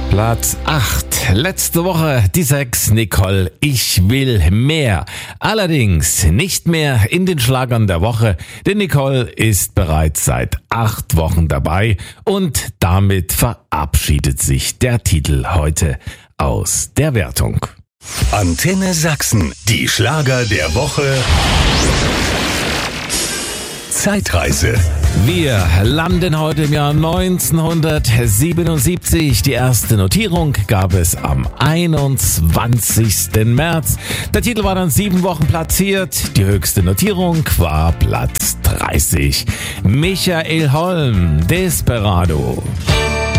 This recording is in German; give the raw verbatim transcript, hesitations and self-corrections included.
Platz acht. Letzte Woche die sechs. Nicole, ich will mehr. Allerdings nicht mehr in den Schlagern der Woche, denn Nicole ist bereits seit acht Wochen dabei und damit verabschiedet sich der Titel heute aus der Wertung. Antenne Sachsen, die Schlager der Woche. Zeitreise. Wir landen heute im Jahr neunzehnhundertsiebenundsiebzig. Die erste Notierung gab es am einundzwanzigsten März. Der Titel war dann sieben Wochen platziert. Die höchste Notierung war Platz dreißig. Michael Holm, Desperado.